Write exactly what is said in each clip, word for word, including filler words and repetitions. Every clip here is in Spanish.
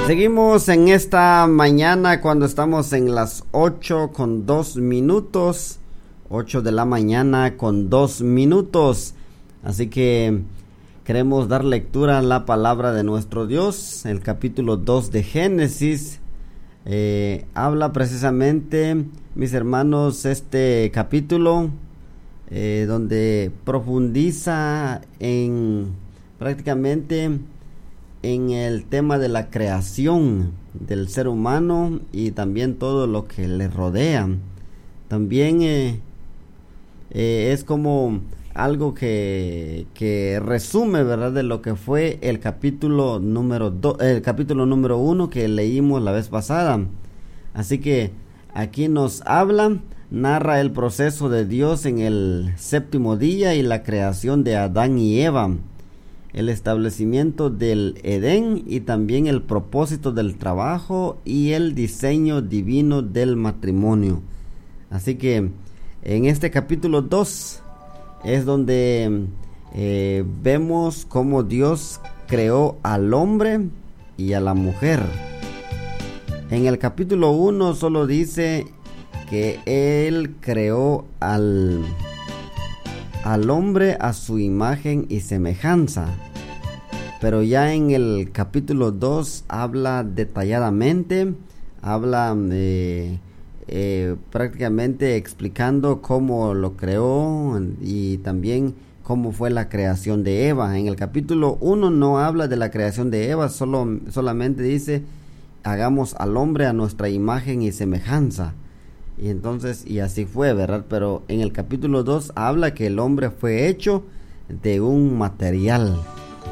Seguimos en esta mañana cuando estamos en las ocho con dos minutos, ocho de la mañana con dos minutos. Así que queremos dar lectura a la palabra de nuestro Dios. El capítulo dos de Génesis eh, habla precisamente, mis hermanos, este capítulo eh, donde profundiza en prácticamente en el tema de la creación del ser humano y también todo lo que le rodea. También eh, eh, es como algo que, que resume, ¿verdad?, de lo que fue el capítulo número do, el capítulo número uno que leímos la vez pasada. Así que aquí nos habla, narra el proceso de Dios en el séptimo día y la creación de Adán y Eva, el establecimiento del Edén y también el propósito del trabajo y el diseño divino del matrimonio. Así que en este capítulo dos es donde eh, vemos cómo Dios creó al hombre y a la mujer. En el capítulo uno solo dice que Él creó al al hombre a su imagen y semejanza, pero ya en el capítulo dos habla detalladamente, habla eh, eh, prácticamente explicando cómo lo creó y también cómo fue la creación de Eva. En el capítulo uno no habla de la creación de Eva, solo, solamente dice hagamos al hombre a nuestra imagen y semejanza. Y entonces, y así fue, ¿verdad? Pero en el capítulo dos habla que el hombre fue hecho de un material.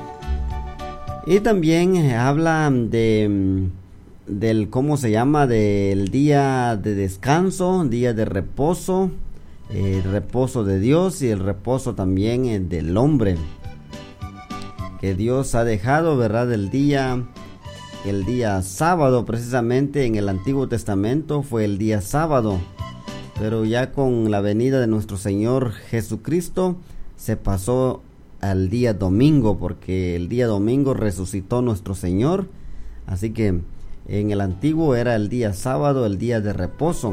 Y también habla de del cómo se llama, del día de descanso, día de reposo, el reposo de Dios y el reposo también del hombre. Que Dios ha dejado, ¿verdad? El día El día sábado, precisamente en el Antiguo Testamento fue el día sábado, pero ya con la venida de nuestro Señor Jesucristo se pasó al día domingo, porque el día domingo resucitó nuestro Señor. Así que en el antiguo era el día sábado, el día de reposo.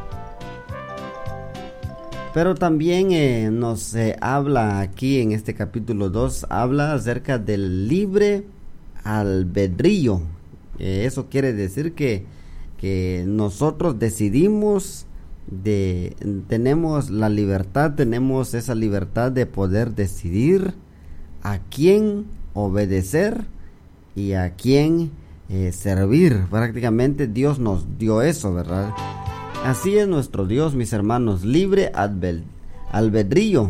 Pero también eh, nos eh, habla aquí en este capítulo dos, habla acerca del libre albedrío. Eh, eso quiere decir que, que nosotros decidimos, de, tenemos la libertad, tenemos esa libertad de poder decidir a quién obedecer y a quién eh, servir. Prácticamente Dios nos dio eso, ¿verdad? Así es nuestro Dios, mis hermanos, libre albedrío.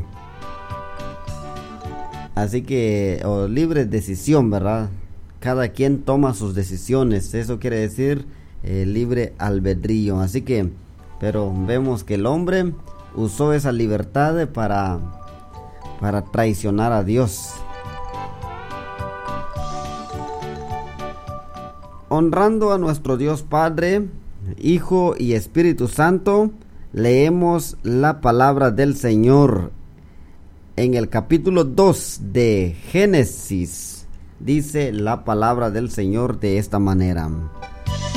Así que, o libre decisión, ¿verdad? Cada quien toma sus decisiones, eso quiere decir eh, libre albedrío. Así que, pero vemos que el hombre usó esa libertad para, para traicionar a Dios. Honrando a nuestro Dios Padre, Hijo y Espíritu Santo, leemos la palabra del Señor en el capítulo dos de Génesis. Dice la palabra del Señor de esta manera: